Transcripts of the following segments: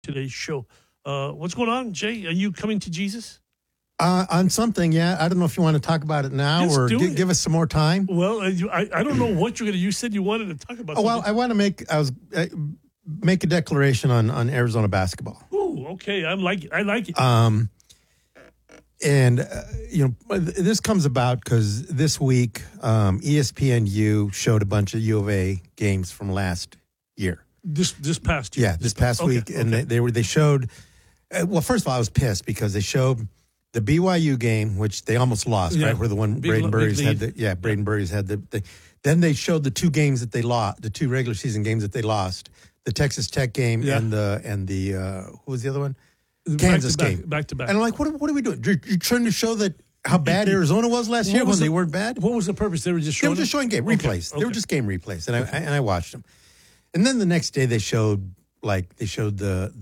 today's show. What's going on, Jay? Are you coming to Jesus? On something, yeah. I don't know if you want to talk about it now or give us some more time. Well, I don't know what you're going to. You said you wanted to talk about. Oh, well, I want to make a declaration on Arizona basketball. Ooh, okay. I like it. And this comes about because this week ESPNU showed a bunch of U of A games from last year. This past year. Yeah, this past week, and they showed. Well, first of all, I was pissed because they showed the BYU game, which they almost lost, right? Where the one Braden Burries had Braden Burries had the. Then they showed the two games that they lost, the two regular season games that they lost, the Texas Tech game and the who was the other one? Kansas game. Back to back. And I'm like, what are we doing? You're trying to show that how bad Arizona was last year when they weren't bad? What was the purpose? They were just showing game replays. Okay. They were just game replays, and I watched them. And then the next day they showed the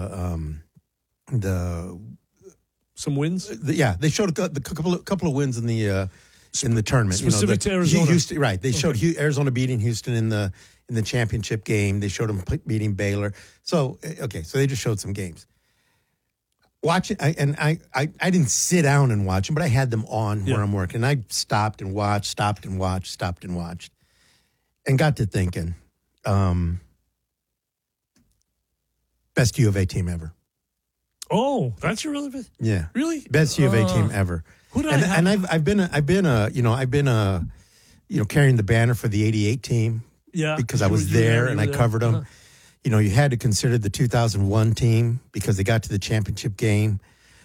some wins. They showed a couple of wins in the tournament. Specific to Arizona, Houston, right? They showed Arizona beating Houston in the championship game. They showed them beating Baylor. So they just showed some games. Watch it, and I didn't sit down and watch them, but I had them on where I'm working. And I stopped and watched, and got to thinking, best U of A team ever. Oh, that's your really best. Yeah, really best U of A team ever. Who did I have? And I've been carrying the banner for the '88 team. Yeah, because I was there and I covered them. Uh-huh. You had to consider the 2001 team because they got to the championship game.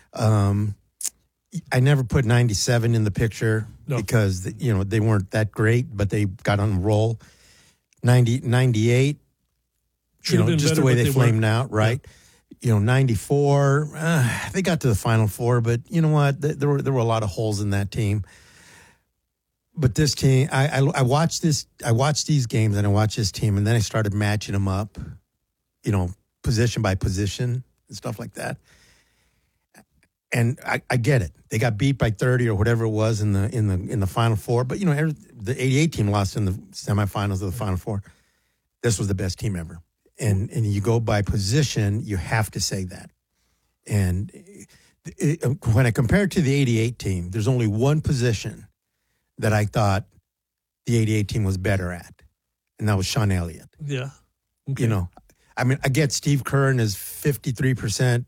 I never put 97 in the picture because they weren't that great, but they got on a roll. 98, just the way they flamed out, right? Yeah. 94, they got to the Final Four, but you know what? There were a lot of holes in that team. But this team, I watched this. I watched these games and I watched this team, and then I started matching them up, position by position and stuff like that. And I get it. They got beat by 30 or whatever it was in the Final Four. But the '88 team lost in the semifinals of the Final Four. This was the best team ever. And you go by position, you have to say that. And when I compare it to the '88 team, there's only one position that I thought the '88 team was better at, and that was Sean Elliott. Yeah. Okay. I get Steve Kerr and his 53%.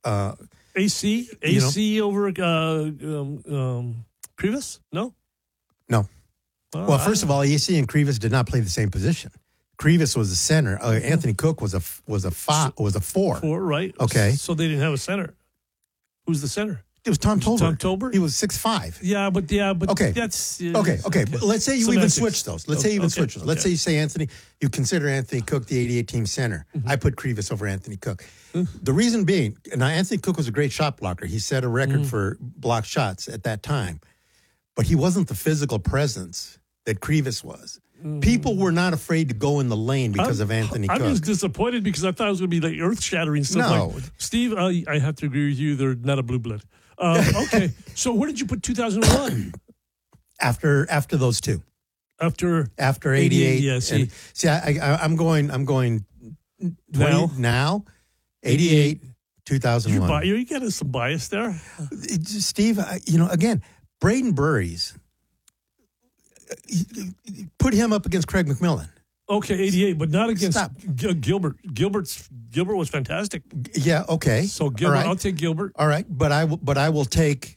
AC over Krivas? No. Well, first of all, AC and Krivas did not play the same position. Krivas was a center. Anthony Cook was a 4. 4, right? Okay. So they didn't have a center. Who's the center? It was Tom Tolbert. Tom Tolbert? He was 6'5". Yeah, but okay. That's okay. But let's say you even switch those. Let's say Let's say you say you consider Anthony Cook the '88 team center. Mm-hmm. I put Krivas over Anthony Cook. Mm-hmm. The reason being, now Anthony Cook was a great shot blocker. He set a record for blocked shots at that time, but he wasn't the physical presence that Krivas was. Mm-hmm. People were not afraid to go in the lane because of Anthony Cook. I was disappointed because I thought it was going to be like earth-shattering stuff. No. Steve, I have to agree with you. They're not a blue blood. Okay, so where did you put 2001? After those two. After 88. Yeah, see, I'm going 20 now 88, 2001. You got some bias there, Steve. Again, Braden Burries. Put him up against Craig McMillan. Okay, 88, but not against Gilbert. Gilbert was fantastic. Yeah, okay. So Gilbert, right. I'll take Gilbert. All right, but I will take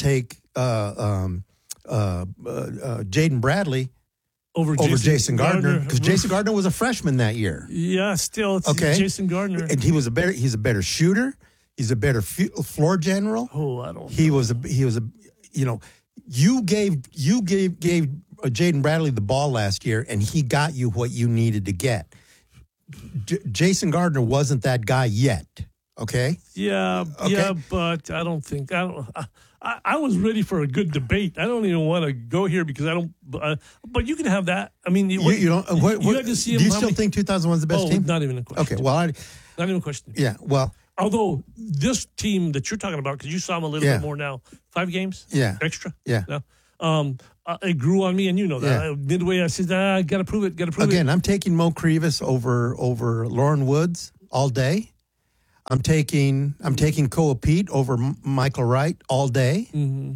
Jaden Bradley over Jason Gardner because Jason Gardner was a freshman that year. Yeah, still it's Jason Gardner, and he's a better shooter. He's a better floor general. Oh, I don't. He was a. You gave Jaden Bradley the ball last year, and he got you what you needed to get. Jason Gardner wasn't that guy yet. Okay. Yeah. Okay. Yeah, but I was ready for a good debate. I don't even want to go here because I don't. But you can have that. I mean, you don't. You had to see him. Do you still think 2001 is the best team? Not even a question. Okay. Well, not even a question. Yeah. Well. Although this team that you're talking about, because you saw them a little bit more now, 5 games, extra, it grew on me, and you know that. Yeah. Midway, I said, I got to prove it. Again, I'm taking Mo Krivas over Lauren Woods all day. I'm taking Koa Pete over Michael Wright all day. Mm-hmm.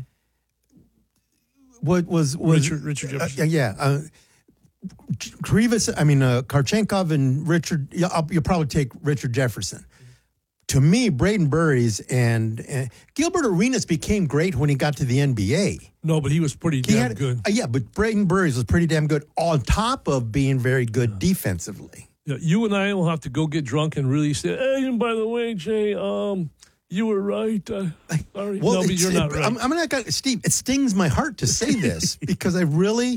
What was Richard Jefferson? Karchenkov and Richard. You'll probably take Richard Jefferson. To me, Braden Burries and Gilbert Arenas became great when he got to the NBA. No, but he was pretty damn good. But Braden Burries was pretty damn good on top of being very good defensively. Yeah, you and I will have to go get drunk and really say, hey, and by the way, Jay, you were right. Sorry. Well, no, but you're not right. I'm not gonna, Steve, it stings my heart to say this because I've really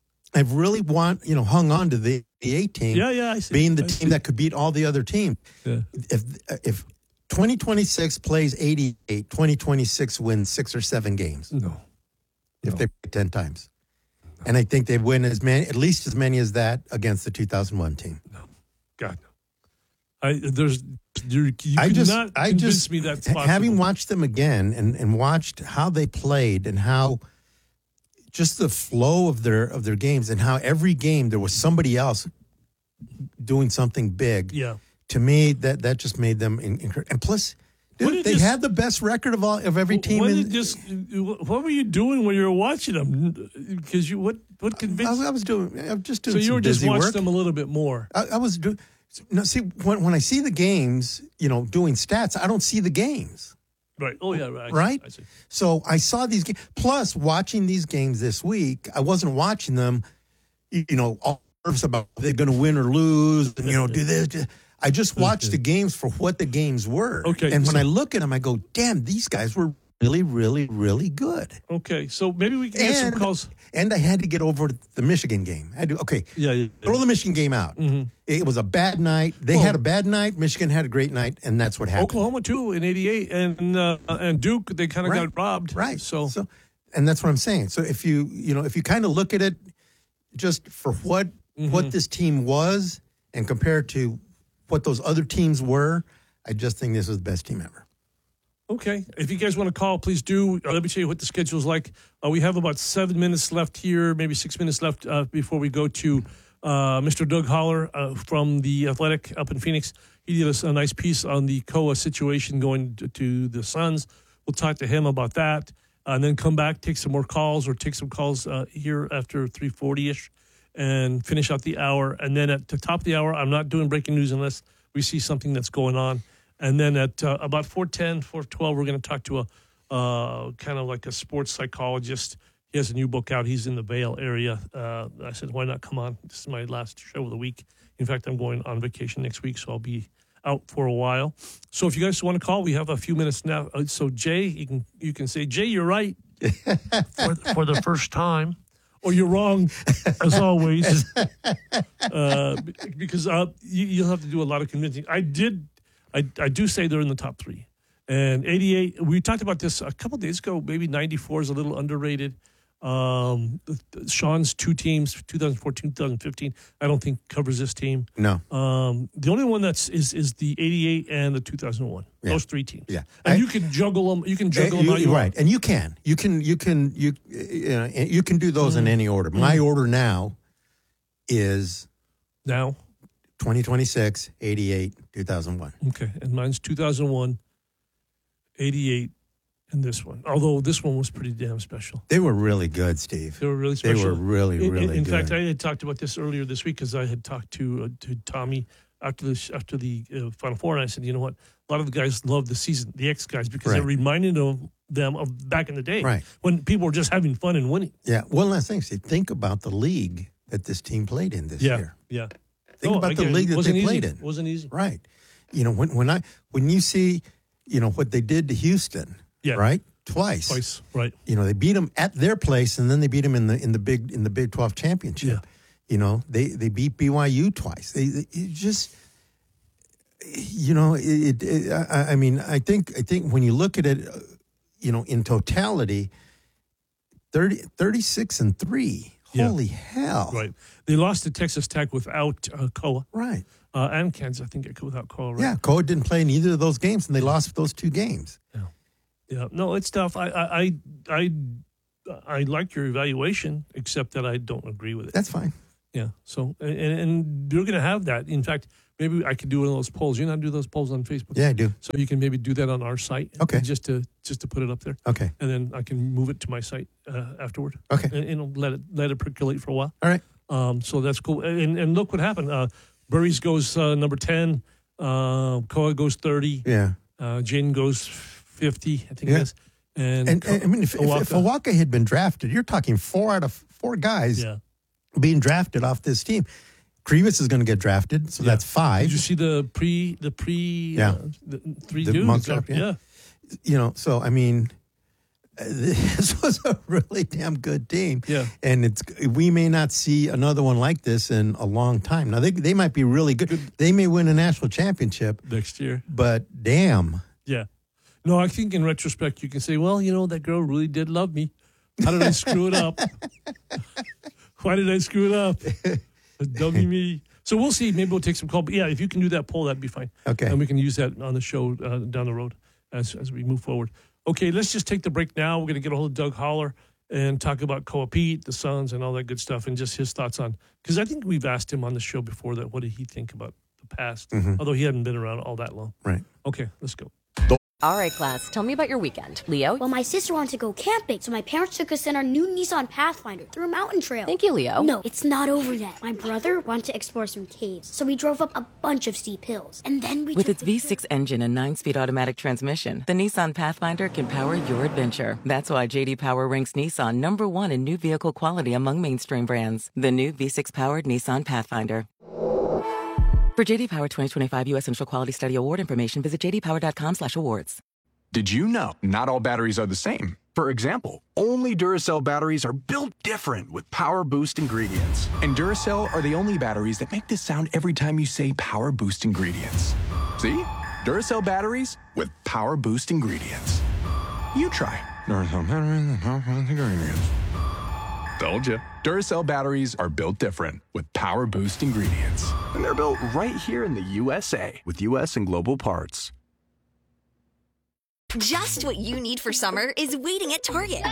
hung on to the A team. Yeah, I see. Being the team that could beat all the other teams. Yeah. If 2026 plays 88, 2026 wins 6 or 7 games. No. If they play 10 times. No. And I think they win at least as many as that against the 2001 team. No. God, no. You cannot convince me that's possible. Having watched them again and watched how they played and how just the flow of their games and how every game there was somebody else doing something big. Yeah. To me, that just made them incredible. And plus, dude, they had the best record of every team. What were you doing when you were watching them? Because what convinced? I was just doing. So you were just watching work. them a little bit more. I was doing. No, see, when I see the games, doing stats, I don't see the games. Right. Oh yeah. Right. Right. I see. So I saw these games. Plus, watching these games this week, I wasn't watching them. All nervous about they're going to win or lose, and do this. I just watched the games for what the games were. Okay. And when I look at them, I go, damn, these guys were really, really, really good. Okay. So maybe we can get some calls. And I had to get over the Michigan game. Yeah. Throw the Michigan game out. Mm-hmm. It was a bad night. They had a bad night. Michigan had a great night, and that's what happened. Oklahoma, too, in 88. And Duke, they kind of got robbed. Right. So, and that's what I'm saying. So if you kind of look at it just for what this team was and compare it to what those other teams were, I just think this was the best team ever. Okay. If you guys want to call, please do. Let me tell you what the schedule is like. We have about 7 minutes left here, maybe 6 minutes left before we go to Mr. Doug Holler from The Athletic up in Phoenix. He did us a nice piece on the Koa situation going to the Suns. We'll talk to him about that and then come back, take some more calls or take some calls here after 3:40-ish and finish out the hour. And then at the top of the hour, I'm not doing breaking news unless we see something that's going on. And then at about 4:10, 4:12, we're going to talk to a kind of like a sports psychologist. He has a new book out. He's in the Vail area. I said, why not come on? This is my last show of the week. In fact, I'm going on vacation next week, so I'll be out for a while. So if you guys want to call, we have a few minutes now. So Jay, you can say, Jay, you're right for the first time. Or you're wrong, as always, because you'll have to do a lot of convincing. I do say they're in the top 3. And 88, we talked about this a couple of days ago. Maybe 94 is a little underrated. Sean's 2 teams, 2014, 2015, I don't think covers this team. No. The only one that's is the 88 and the 2001. Yeah. Those 3 teams. Yeah. And you can juggle them. You can juggle them how you right. want. And you can do those in any order. My order now is 2026, 88, 2001. Okay. And mine's 2001, 88, and this one. Although this one was pretty damn special. They were really good, Steve. They were really special. They were really good. In fact, I had talked about this earlier this week because I had talked to Tommy after the Final Four, and I said, you know what? A lot of the guys love the season, the X guys, because it reminded them of back in the day when people were just having fun and winning. Yeah. One last thing, Steve. Think about the league that this team played in this year. Yeah. Think about the league that they played in. It wasn't easy. Right. When you see, what they did to Houston. Yeah. Right. Twice. Right. They beat them at their place, and then they beat them in the Big 12 championship. Yeah. They beat BYU twice. They just. I think when you look at it, in totality, 36-3. Holy hell! Right, they lost to Texas Tech without Koa. Right, and Kansas, I think, without Koa. Right? Yeah, Koa didn't play in either of those games, and they lost those 2 games. Yeah. No, it's tough. I like your evaluation, except that I don't agree with it. That's fine. Yeah. So, and you're going to have that. In fact, maybe I could do one of those polls. You know how to do those polls on Facebook? Yeah, I do. So you can maybe do that on our site. Okay. Just to put it up there. Okay. And then I can move it to my site afterward. Okay. And let it percolate for a while. All right. So that's cool. And look what happened. Burries goes number 10. Koa goes 30. Yeah. Jaden goes 50, I think it is. And I mean, if Awaka had been drafted, you're talking 4 out of 4 guys being drafted off this team. Krivas is going to get drafted, so that's 5. Did you see the 3 dudes? Yeah. You know, so I mean, this was a really damn good team. Yeah. And we may not see another one like this in a long time. Now they might be really good. They may win a national championship next year. But damn. Yeah. No, I think in retrospect you can say, well, you know, that girl really did love me. How did I screw it up? Why did I screw it up? Dummy me. So we'll see. Maybe we'll take some call. But yeah, if you can do that poll, that'd be fine. Okay. And we can use that on the show down the road as we move forward. Okay, let's just take the break now. We're going to get a hold of Doug Holler and talk about Koa Pete, the Suns, and all that good stuff, and just his thoughts on, because I think we've asked him on the show before that, what did he think about the past, although he hadn't been around all that long. Right. Okay, let's go. All right, class, tell me about your weekend. Leo? Well, my sister wanted to go camping, so my parents took us in our new Nissan Pathfinder through a mountain trail. Thank you, Leo. No, it's not over yet. My brother wanted to explore some caves, so we drove up a bunch of steep hills. And then we With its V6 engine and 9-speed automatic transmission, the Nissan Pathfinder can power your adventure. That's why J.D. Power ranks Nissan #1 in new vehicle quality among mainstream brands. The new V6-powered Nissan Pathfinder. For J.D. Power 2025 U.S. Central Quality Study Award information, visit jdpower.com/awards. Did you know not all batteries are the same? For example, only Duracell batteries are built different with Power Boost ingredients. And Duracell are the only batteries that make this sound every time you say Power Boost ingredients. See? Duracell batteries with Power Boost ingredients. You try. Duracell batteries with Power Boost ingredients. Told you. Duracell batteries are built different with Power Boost ingredients. And they're built right here in the USA with US and global parts. Just what you need for summer is waiting at Target.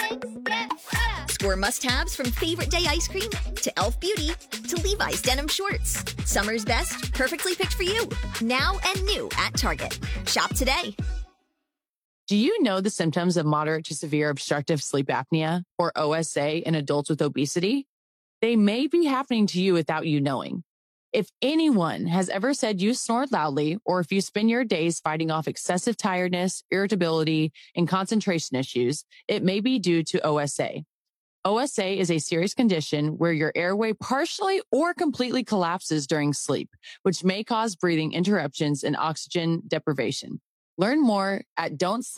Score must-haves from Favorite Day ice cream to Elf Beauty to Levi's denim shorts. Summer's best, perfectly picked for you. Now and new at Target. Shop today. Do you know the symptoms of moderate to severe obstructive sleep apnea, or OSA, in adults with obesity? They may be happening to you without you knowing. If anyone has ever said you snore loudly, or if you spend your days fighting off excessive tiredness, irritability, and concentration issues, it may be due to OSA. OSA is a serious condition where your airway partially or completely collapses during sleep, which may cause breathing interruptions and oxygen deprivation. Learn more at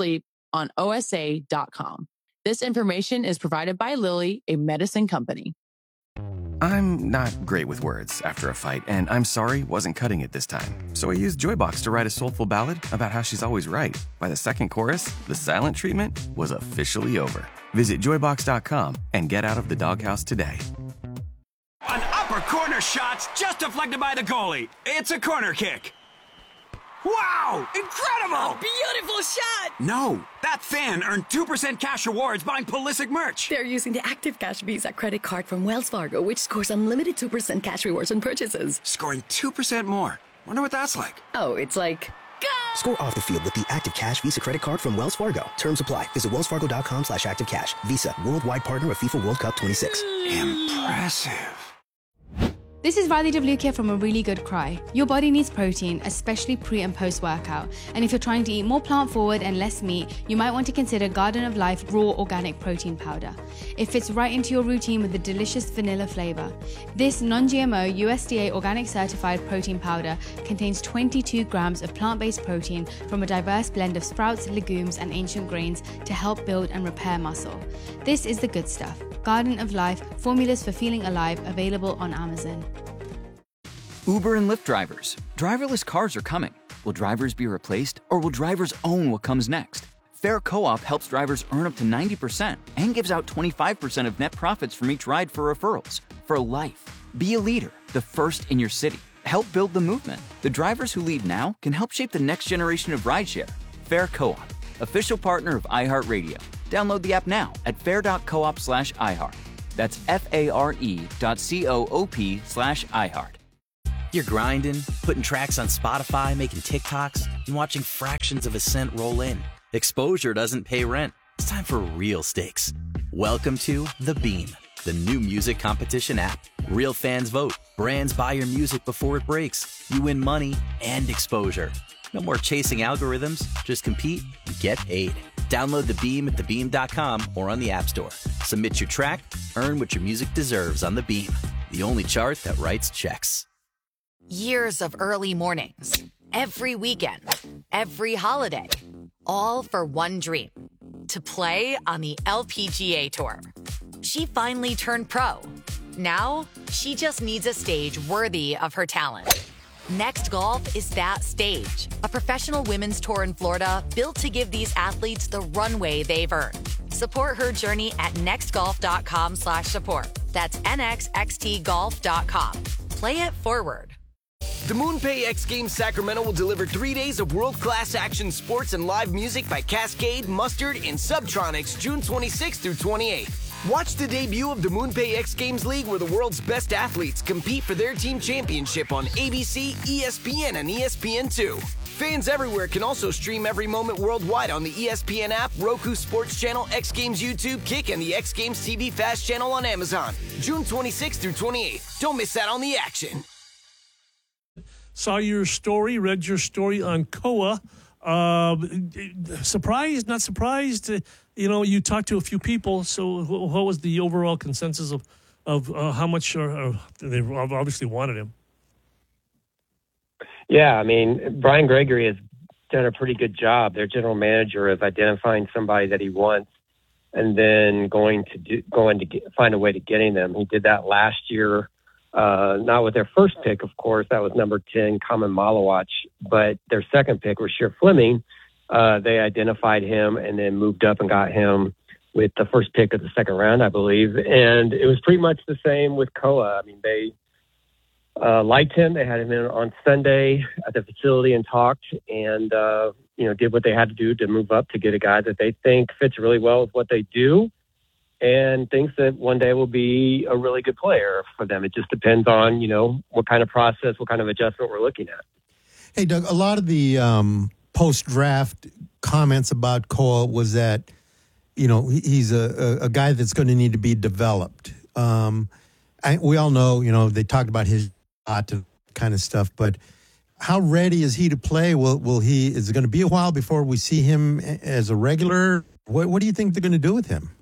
don'tsleeponosa.com. This information is provided by Lilly, a medicine company. I'm not great with words after a fight, and I'm sorry wasn't cutting it this time. So I used Joybox to write a soulful ballad about how she's always right. By the second chorus, the silent treatment was officially over. Visit Joybox.com and get out of the doghouse today. An upper corner shot's just deflected by the goalie. It's a corner kick. Wow! Incredible! Beautiful shot! No, that fan earned 2% cash rewards buying Pulisic merch. They're using the Active Cash Visa credit card from Wells Fargo, which scores unlimited 2% cash rewards on purchases. Scoring 2% more. Wonder what that's like. Oh, it's like... Go! Score off the field with the Active Cash Visa credit card from Wells Fargo. Terms apply. Visit wellsfargo.com/activecash. Visa, worldwide partner of FIFA World Cup 26. Impressive. This is Riley Devlukia from A Really Good Cry. Your body needs protein, especially pre and post workout. And if you're trying to eat more plant forward and less meat, you might want to consider Garden of Life Raw Organic Protein Powder. It fits right into your routine with a delicious vanilla flavor. This non-GMO USDA organic certified protein powder contains 22 grams of plant-based protein from a diverse blend of sprouts, legumes, and ancient grains to help build and repair muscle. This is the good stuff. Garden of Life, formulas for feeling alive, available on Amazon. Uber and Lyft drivers. Driverless cars are coming. Will drivers be replaced, or will drivers own what comes next? Fair Co-op helps drivers earn up to 90% and gives out 25% of net profits from each ride for referrals. For life. Be a leader, the first in your city. Help build the movement. The drivers who lead now can help shape the next generation of rideshare. Fair Co-op, official partner of iHeartRadio. Download the app now at fair.coop/iHeart. That's FARE.coop/iHeart. You're grinding, putting tracks on Spotify, making TikToks, and watching fractions of a cent roll in. Exposure doesn't pay rent. It's time for real stakes. Welcome to The Beam, the new music competition app. Real fans vote. Brands buy your music before it breaks. You win money and exposure. No more chasing algorithms. Just compete and get paid. Download The Beam at thebeam.com or on the App Store. Submit your track, earn what your music deserves on The Beam, the only chart that writes checks. Years of early mornings, every weekend, every holiday, all for one dream, to play on the LPGA Tour. She finally turned pro. Now, she just needs a stage worthy of her talent. Next Golf is that stage, a professional women's tour in Florida built to give these athletes the runway they've earned. Support her journey at nextgolf.com/support. That's nxxtgolf.com. Play it forward. The MoonPay X Games Sacramento will deliver 3 days of world-class action sports and live music by Cascade, Mustard, and Subtronics June 26th through 28th. Watch the debut of the MoonPay X Games League where the world's best athletes compete for their team championship on ABC, ESPN, and ESPN2. Fans everywhere can also stream every moment worldwide on the ESPN app, Roku Sports Channel, X Games YouTube, Kick, and the X Games TV Fast Channel on Amazon. June 26th through 28th. Don't miss out on the action. Saw your story, read your story on Koa. Surprised, not surprised? You talked to a few people, so what was the overall consensus of how much they obviously wanted him? Yeah, I mean, Brian Gregory has done a pretty good job, their general manager, of identifying somebody that he wants and then going to find a way to getting them. He did that last year. Not with their first pick, of course. That was number 10, Kamen Malawach. But their second pick was Sheer Fleming. They identified him and then moved up and got him with the first pick of the second round, I believe. And it was pretty much the same with Koa. I mean, they liked him. They had him in on Sunday at the facility and talked and, did what they had to do to move up to get a guy that they think fits really well with what they do and thinks that one day will be a really good player for them. It just depends on, what kind of process, what kind of adjustment we're looking at. Hey, Doug, a lot of the post-draft comments about Koa was that, he's a guy that's going to need to be developed. We all know, they talked about his kind of stuff, but how ready is he to play? Is it going to be a while before we see him as a regular? What do you think they're going to do with him?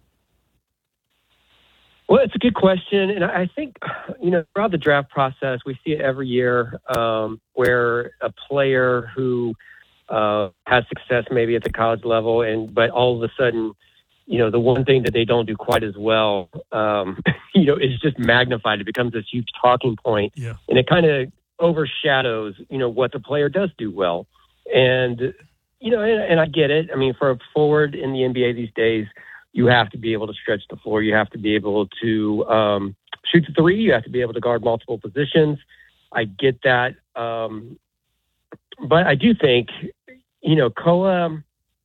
Well, it's a good question. And I think, throughout the draft process, we see it every year where a player who has success maybe at the college level, but all of a sudden, the one thing that they don't do quite as well, is just magnified. It becomes this huge talking point. Yeah. And it kind of overshadows, what the player does do well. And, and I get it. I mean, for a forward in the NBA these days, you have to be able to stretch the floor. You have to be able to shoot the three. You have to be able to guard multiple positions. I get that. But I do think, Koa,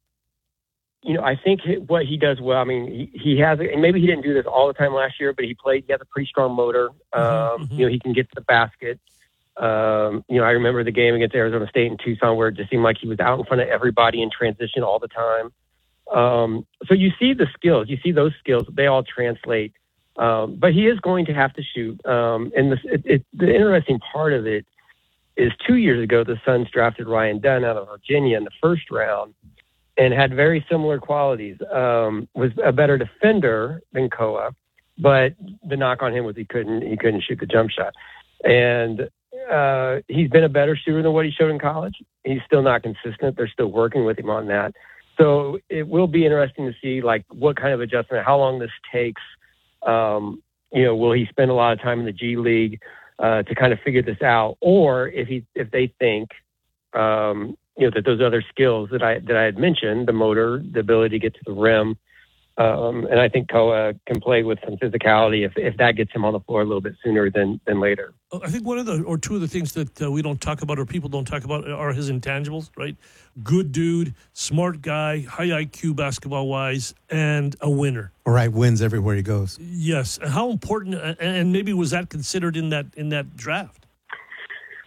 I think what he does well, I mean, he has, and maybe he didn't do this all the time last year, but he has a pretty strong motor. He can get to the basket. I remember the game against Arizona State in Tucson where it just seemed like he was out in front of everybody in transition all the time. So you see the skills, those skills, they all translate. But he is going to have to shoot. And the interesting part of it is 2 years ago, the Suns drafted Ryan Dunn out of Virginia in the first round and had very similar qualities. Was a better defender than Koa, but the knock on him was he couldn't shoot the jump shot. And he's been a better shooter than what he showed in college. He's still not consistent. They're still working with him on that. So it will be interesting to see what kind of adjustment, how long this takes. Will he spend a lot of time in the G League to kind of figure this out, or if they think that those other skills that I had mentioned, the motor, the ability to get to the rim, and I think Koa can play with some physicality if that gets him on the floor a little bit sooner than later. I think one of two of the things that we don't talk about or people don't talk about are his intangibles, right? Good dude, smart guy, high IQ basketball-wise, and a winner. All right, wins everywhere he goes. Yes. And how important, and maybe was that considered in that draft?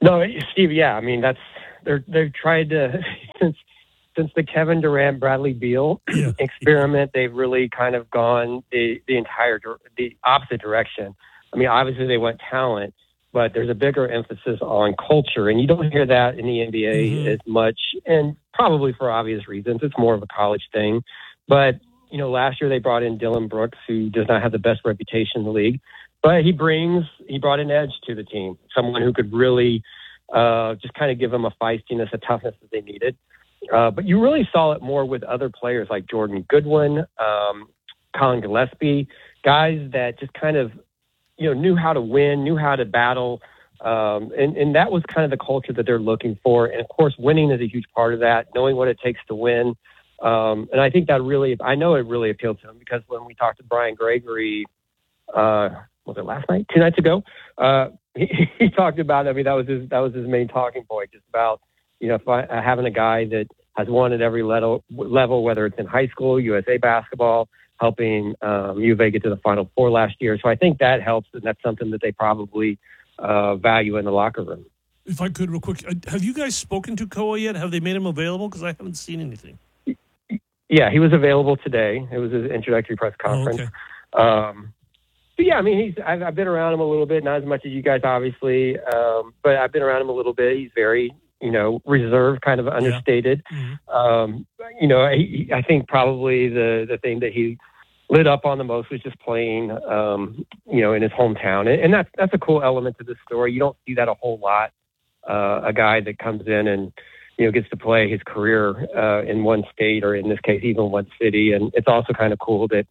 No, Steve. Yeah, I mean they've tried to since the Kevin Durant, Bradley Beal experiment. They've really kind of gone the opposite direction. I mean, obviously they want talent, but there's a bigger emphasis on culture, and you don't hear that in the NBA as much, and probably for obvious reasons. It's more of a college thing. But last year they brought in Dylan Brooks, who does not have the best reputation in the league, but he brought an edge to the team, someone who could really just kind of give them a feistiness, a toughness that they needed. But you really saw it more with other players like Jordan Goodwin, Colin Gillespie, guys that just kind of, knew how to win, knew how to battle. And that was kind of the culture that they're looking for. And of course, winning is a huge part of that, knowing what it takes to win. And I think I know it really appealed to him, because when we talked to Brian Gregory, was it last night, 2 nights ago? He talked about, that was his main talking point, just about, having a guy that has won at every level, whether it's in high school, USA basketball, helping U of A get to the Final Four last year. So I think that helps, and that's something that they probably value in the locker room. If I could, real quick, have you guys spoken to Koa yet? Have they made him available? Because I haven't seen anything. Yeah, he was available today. It was his introductory press conference. Oh, okay. But yeah, I mean, I've been around him a little bit, not as much as you guys, obviously, but I've been around him a little bit. He's very, reserved, kind of understated. Yeah. I think probably the thing that he lit up on the most was just playing, in his hometown. And that's a cool element to this story. You don't see that a whole lot. A guy that comes in and, gets to play his career in one state, or in this case, even one city. And it's also kind of cool that,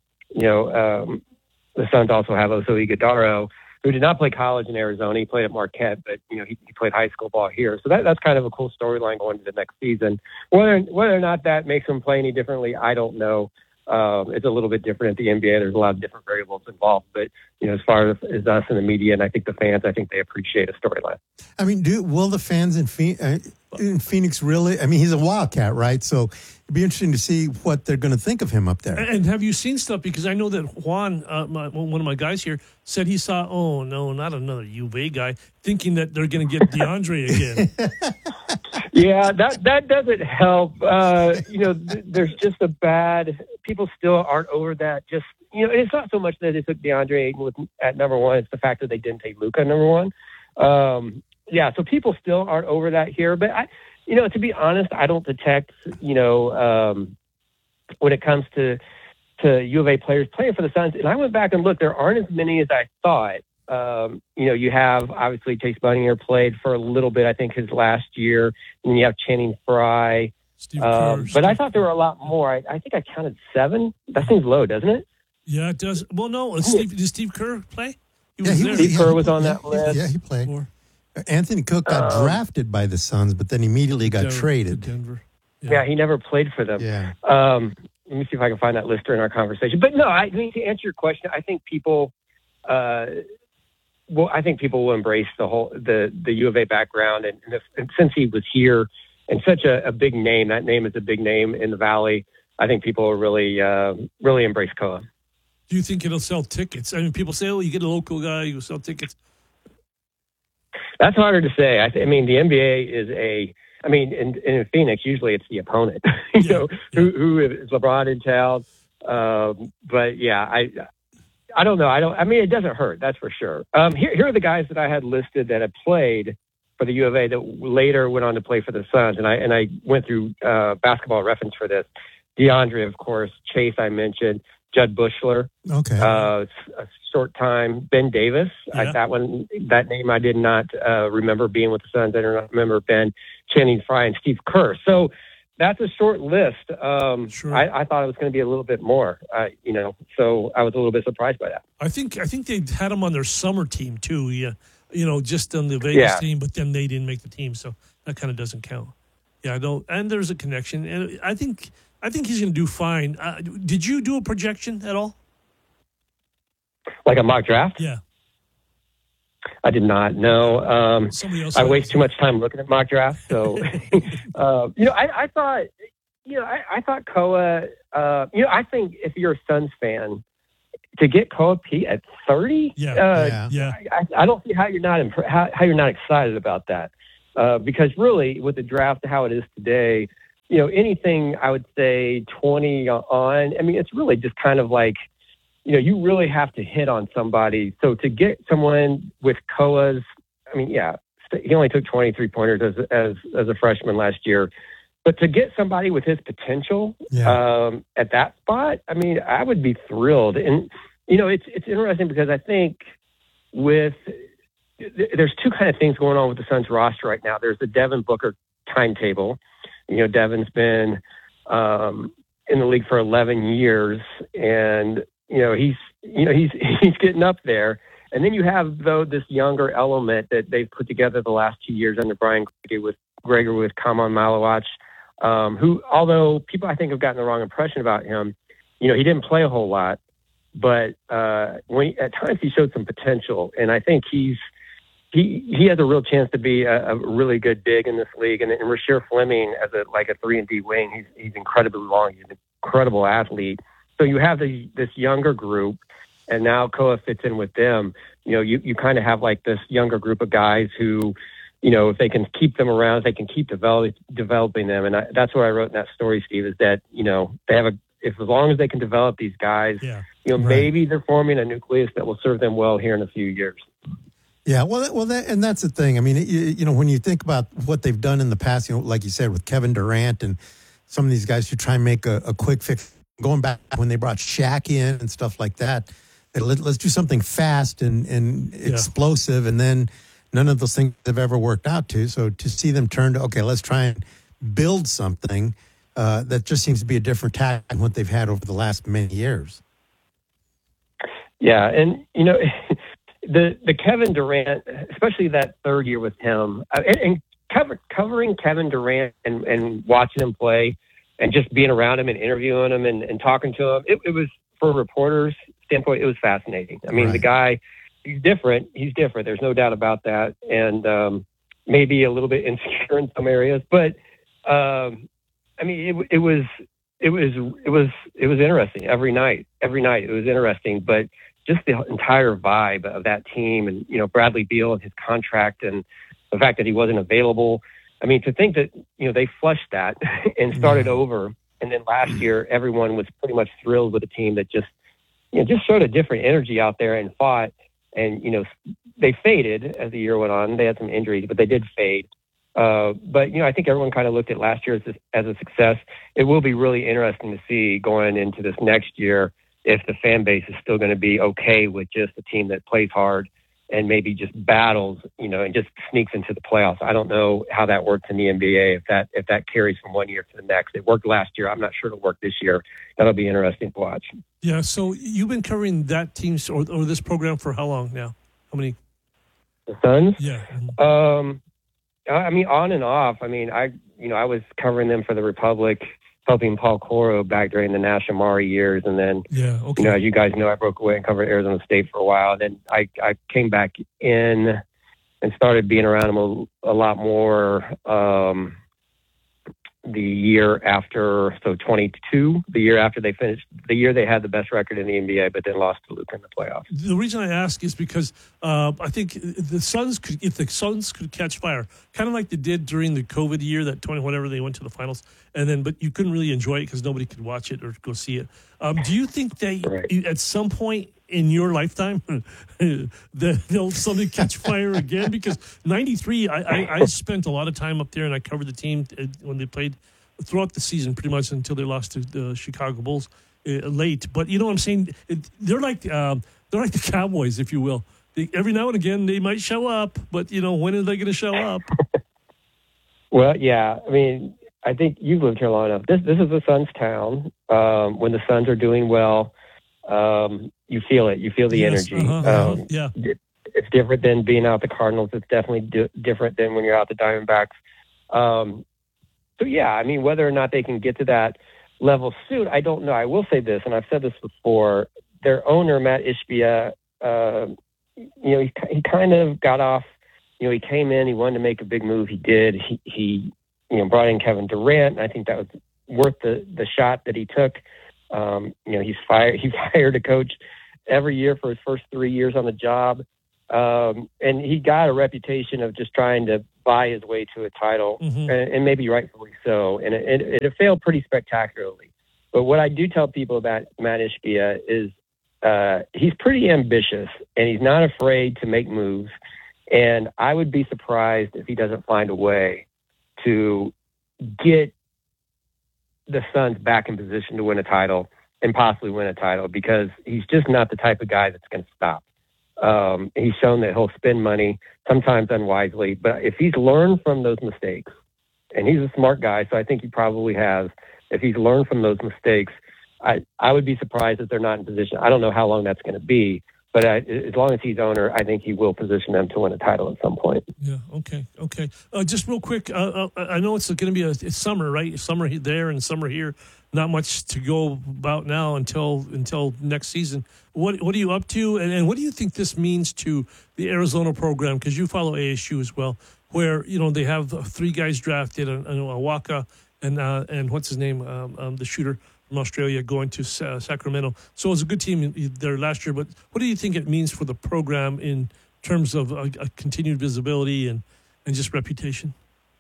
the Suns also have Oso Ighodaro, who did not play college in Arizona. He played at Marquette, but he played high school ball here. So that's kind of a cool storyline going into the next season. Whether or not that makes him play any differently, I don't know. It's a little bit different at the NBA. There's a lot of different variables involved. But as far as us and the media, and I think the fans, I think they appreciate a storyline. I mean, will the fans in Phoenix really? I mean, he's a Wildcat, right? So it'd be interesting to see what they're going to think of him up there. And have you seen stuff? Because I know that Juan, one of my guys here, said he saw, oh, no, not another U of A guy, thinking that they're going to get DeAndre again. Yeah, that doesn't help. There's just people still aren't over that. Just, it's not so much that they took DeAndre Ayton at number one. It's the fact that they didn't take Luka number one. So people still aren't over that here. But, to be honest, I don't detect, when it comes to U of A players playing for the Suns. And I went back and looked, there aren't as many as I thought. You have, obviously, Chase Budinger played for a little bit, I think, his last year. And then you have Channing Frye. But I thought there were a lot more. I think I counted 7. That seems low, doesn't it? Yeah, it does. Well, no. Did Steve Kerr play? Steve Kerr was on that list. Yeah, he played. Anthony Cook got drafted by the Suns, but then immediately got traded. Denver. Yeah, he never played for them. Yeah. Let me see if I can find that list during our conversation. But no, I mean, to answer your question, I think people will embrace the U of A background, and since he was here and such a big name, that name is a big name in the Valley. I think people will really embrace Koa. Do you think it'll sell tickets? I mean, people say, "Oh, you get a local guy, you sell tickets." That's harder to say. I mean, the NBA is in Phoenix, usually it's the opponent, who is LeBron in town. But yeah, I don't know. I mean, it doesn't hurt. That's for sure. Here are the guys that I had listed that had played for the U of A that later went on to play for the Suns. And I went through Basketball Reference for this. DeAndre, of course, Chase, I mentioned, Judd Bushler. Okay. A short time. Ben Davis. Yeah. That name I did not remember being with the Suns. I don't remember Ben, Channing Frye, and Steve Kerr. So that's a short list. Sure. I thought it was going to be a little bit more, so I was a little bit surprised by that. I think they had them on their summer team too. Yeah, just on the Vegas team, but then they didn't make the team, so that kind of doesn't count. Yeah, I don't. And there's a connection, and I think he's going to do fine. Did you do a projection at all? Like a mock draft? Yeah. I did not. No. I waste too much time looking at mock drafts. So, I thought, I thought Koa. I think if you're a Suns fan, to get Koa Pete at 30, I don't see how you're not how you're not excited about that. Because really, with the draft how it is today, anything I would say 20 on. I mean, it's really just kind of like, you really have to hit on somebody. So to get someone with Koa's, I mean, he only took 23 pointers as a freshman last year. But to get somebody with his potential at that spot, I mean, I would be thrilled. And, it's interesting because I think there's two kind of things going on with the Suns roster right now. There's the Devin Booker timetable. Devin's been in the league for 11 years, and, he's getting up there. And then you have, though, this younger element that they've put together the last 2 years under Brian Greger with Kaman Malawach, who, although people I think have gotten the wrong impression about him, he didn't play a whole lot, but at times he showed some potential, and I think he has a real chance to be a really good big in this league. And Rasheer Fleming as a 3-and-D wing, he's incredibly long. He's an incredible athlete. So you have this younger group, and now Koa fits in with them. You kind of have like this younger group of guys who, if they can keep them around, they can keep developing them. And that's what I wrote in that story, Steve, is that, they have as long as they can develop these guys, maybe they're forming a nucleus that will serve them well here in a few years. Yeah, and that's the thing. I mean, when you think about what they've done in the past, like you said, with Kevin Durant and some of these guys who try and make a quick fix, going back when they brought Shaq in and stuff like that, let's do something fast and explosive, and then none of those things have ever worked out to. So to see them turn to, okay, let's try and build something that just seems to be a different tack than what they've had over the last many years. Yeah, and, the Kevin Durant, especially that third year with him, and covering Kevin Durant and watching him play and just being around him and interviewing him and talking to him, it was, for a reporter's standpoint, it was fascinating. I mean, The guy, he's different. There's no doubt about that. And maybe a little bit insecure in some areas, but I mean, it was interesting every night. It was interesting, but just the entire vibe of that team and, Bradley Beal and his contract and the fact that he wasn't available. I mean, to think that, they flushed that and started over. And then last year, everyone was pretty much thrilled with a team that just showed a different energy out there and fought. And, they faded as the year went on. They had some injuries, but they did fade. But, I think everyone kind of looked at last year as a success. It will be really interesting to see going into this next year if the fan base is still going to be okay with just a team that plays hard and maybe just battles, and just sneaks into the playoffs. I don't know how that works in the NBA, if that carries from one year to the next. It worked last year. I'm not sure it'll work this year. That'll be interesting to watch. Yeah, so you've been covering that team or this program for how long now? How many? The Suns? Yeah. I mean, on and off. I mean, I was covering them for the Republic, helping Paul Coro back during the Nash Amari years. And then, as you guys know, I broke away and covered Arizona State for a while. Then I came back in and started being around them a lot more the year after, so 22, the year after they finished, the year they had the best record in the NBA, but then lost to Luka in the playoffs. The reason I ask is because I think if the Suns could catch fire, kind of like they did during the COVID year, that 20 whatever they went to the finals, but you couldn't really enjoy it because nobody could watch it or go see it. Do you think at some point in your lifetime they'll suddenly catch fire again? Because 93, I spent a lot of time up there and I covered the team when they played throughout the season pretty much until they lost to the Chicago Bulls late. But you know what I'm saying? They're like the Cowboys, if you will. Every now and again they might show up, but when are they going to show up? Well, yeah. I mean, I think you've lived here long enough. This is the Suns' town. When the Suns are doing well, you feel it. You feel the energy. Yeah. It's different than being out the Cardinals. It's definitely different than when you're out the Diamondbacks. So, yeah, I mean, whether or not they can get to that level soon, I don't know. I will say this, and I've said this before. Their owner, Matt Ishbia, he kind of got off. He came in. He wanted to make a big move. He did. He brought in Kevin Durant, and I think that was worth the shot that he took. He fired a coach every year for his first 3 years on the job. And he got a reputation of just trying to buy his way to a title, and maybe rightfully so. And it failed pretty spectacularly. But what I do tell people about Matt Ishbia is he's pretty ambitious, and he's not afraid to make moves. And I would be surprised if he doesn't find a way to get the Suns back in position to win a title and possibly win a title, because he's just not the type of guy that's going to stop. He's shown that he'll spend money, sometimes unwisely, but if he's learned from those mistakes, and he's a smart guy, so I think he probably has, if he's learned from those mistakes, I would be surprised if they're not in position. I don't know how long that's going to be, but as long as he's owner, I think he will position them to win a title at some point. Yeah, okay. Just real quick, I know it's going to be it's summer, right? Summer there and summer here. Not much to go about now until next season. What are you up to, and what do you think this means to the Arizona program? Because you follow ASU as well, where they have 3 guys drafted, Awaka and what's his name, the shooter from Australia, going to Sacramento. So it was a good team there last year. But what do you think it means for the program in terms of a continued visibility and just reputation?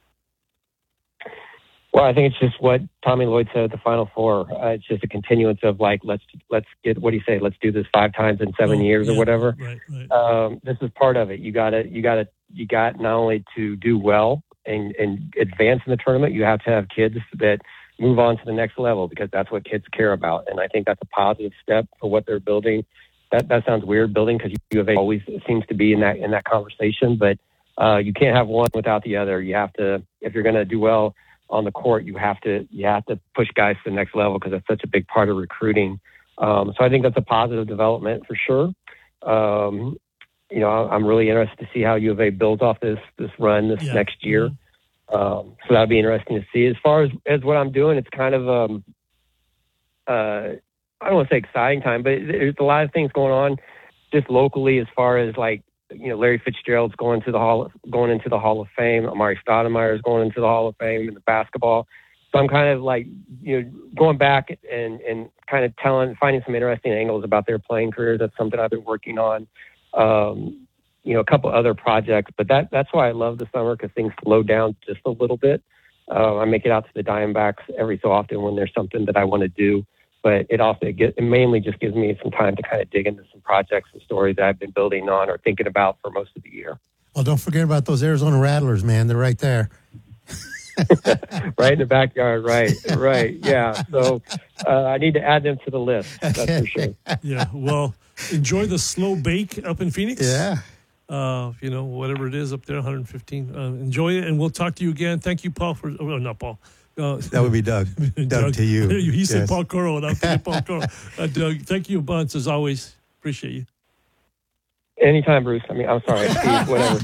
Well, I think it's just what Tommy Lloyd said at the Final Four. It's just a continuance of let's get, what do you say? Let's do this 5 times in 7 years or whatever. Right. This is part of it. You got not only to do well and advance in the tournament, you have to have kids that move on to the next level, because that's what kids care about. And I think that's a positive step for what they're building. That sounds weird, building, because U of A always seems to be in that conversation, but you can't have one without the other. You have to, if you're going to do well on the court, you have to push guys to the next level, because that's such a big part of recruiting. So I think that's a positive development for sure. I'm really interested to see how U of A builds off this run next year. So that'll be interesting to see. As far as what I'm doing, it's kind of I don't want to say exciting time, but there's a lot of things going on just locally, as far as Larry Fitzgerald's going into the Hall of Fame. Amari Stoudemire is going into the Hall of Fame in the basketball. So I'm kind of going back and kind of finding some interesting angles about their playing careers. That's something I've been working on. A couple other projects, but that's why I love the summer, because things slow down just a little bit. I make it out to the Diamondbacks every so often when there's something that I want to do, but it mainly just gives me some time to kind of dig into some projects and stories that I've been building on or thinking about for most of the year. Well, don't forget about those Arizona Rattlers, man. They're right there. Right in the backyard, right. Yeah. So I need to add them to the list. That's for sure. Yeah. Well, enjoy the slow bake up in Phoenix. Yeah. Whatever it is up there, 115. Enjoy it, and we'll talk to you again. Thank you, Paul, not Paul. That would be Doug. Doug to you. He said Paul Coro, and I'm thinking Paul Coro. Doug, thank you a bunch, as always. Appreciate you. Anytime, Bruce. I mean, I'm sorry, Steve, whatever.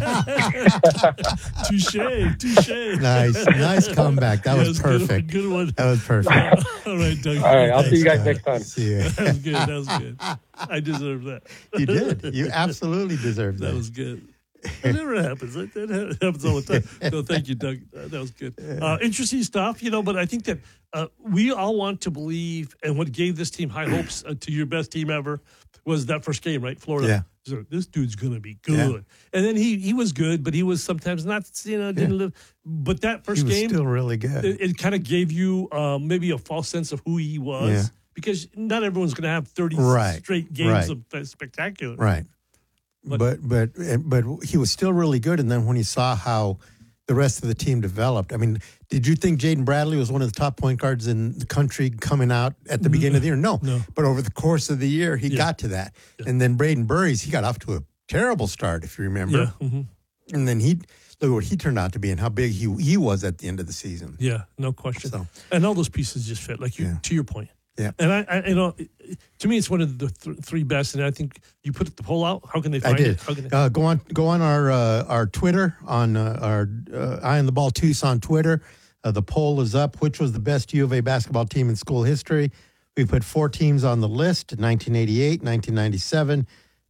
Touche. Nice comeback. That was perfect. Good one. That was perfect. All right, Doug. All right, I'll see you guys next time. See you. That was good. I deserve that. You did. You absolutely deserved that. That was good. It never happens. That happens all the time. So thank you, Doug. That was good. Interesting stuff, but I think that we all want to believe, and what gave this team high hopes to your best team ever was that first game, right? Florida. Yeah. So this dude's going to be good. Yeah. And then he was good, but he was sometimes not, didn't live. But that first game. He was still really good. It kind of gave you maybe a false sense of who he was. Yeah. Because not everyone's going to have 30 straight games of spectacular. Right. But he was still really good. And then when he saw how the rest of the team developed, I mean, did you think Jaden Bradley was one of the top point guards in the country coming out at the beginning of the year? No. But over the course of the year, he got to that. Yeah. And then Braden Burries, he got off to a terrible start, if you remember. Yeah. Mm-hmm. And then look what he turned out to be and how big he was at the end of the season. Yeah, no question. So, and all those pieces just fit, to your point. Yeah. And I to me, it's one of the 3 best. And I think you put the poll out. How can they find it? Go on our Twitter, on our Eye on the Ball Tucson Twitter. The poll is up. Which was the best U of A basketball team in school history? We put 4 teams on the list: 1988, 1997,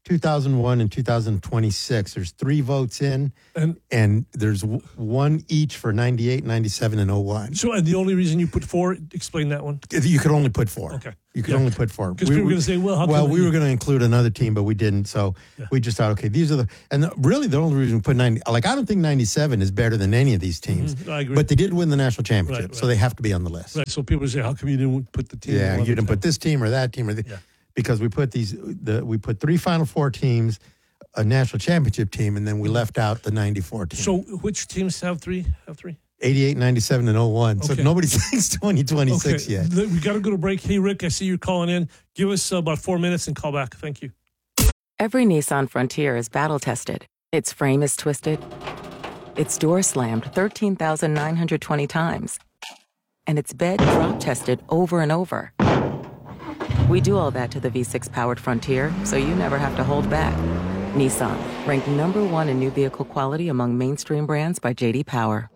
2001 and 2026. There's 3 votes in, and there's one each for 98, 97, and 01. So, and the only reason you put 4, explain that one. You could only put 4. Okay. You could only put 4. Because we were going to say, well, how come we were going to include another team, but we didn't. So we just thought, okay, these are really the only reason we put 90. Like, I don't think 97 is better than any of these teams. I agree. But they did win the national championship, so they have to be on the list. Right. So people say, how come you didn't put the team? Yeah, you didn't put this team or that team because we put we put 3 Final Four teams, a national championship team, and then we left out the 94 team. So which teams have 3? 88, 97, and 01. Okay. So nobody thinks 2026 yet. We got to go to break. Hey, Rick, I see you're calling in. Give us about 4 minutes and call back. Thank you. Every Nissan Frontier is battle-tested. Its frame is twisted. Its door slammed 13,920 times. And its bed drop-tested over and over. We do all that to the V6-powered Frontier, so you never have to hold back. Nissan, ranked #1 in new vehicle quality among mainstream brands by J.D. Power.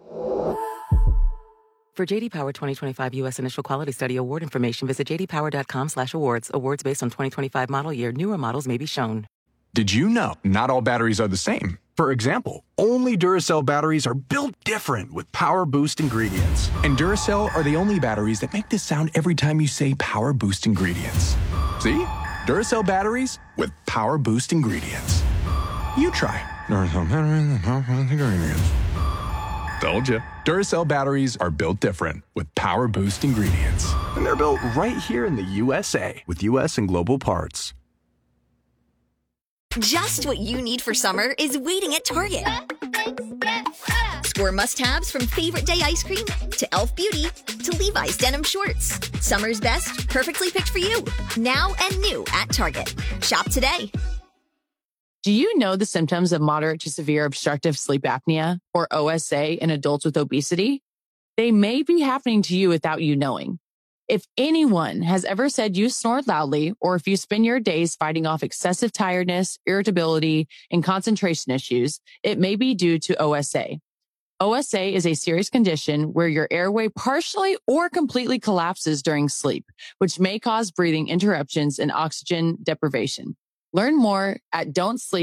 For J.D. Power 2025 U.S. Initial Quality Study award information, visit jdpower.com/awards. Awards based on 2025 model year. Newer models may be shown. Did you know not all batteries are the same? For example, only Duracell batteries are built different with Power Boost ingredients. And Duracell are the only batteries that make this sound every time you say Power Boost ingredients. See? Duracell batteries with Power Boost ingredients. You try. Duracell batteries with Power Boost ingredients. Told you. Duracell batteries are built different with Power Boost ingredients. And they're built right here in the USA with U.S. and global parts. Just what you need for summer is waiting at Target. Score must-haves from favorite day ice cream to e.l.f. Beauty to Levi's denim shorts. Summer's best, perfectly picked for you. Now and new at Target. Shop today. Do you know the symptoms of moderate to severe obstructive sleep apnea, or OSA, in adults with obesity? They may be happening to you without you knowing. If anyone has ever said you snore loudly, or if you spend your days fighting off excessive tiredness, irritability, and concentration issues, it may be due to OSA. OSA is a serious condition where your airway partially or completely collapses during sleep, which may cause breathing interruptions and oxygen deprivation. Learn more at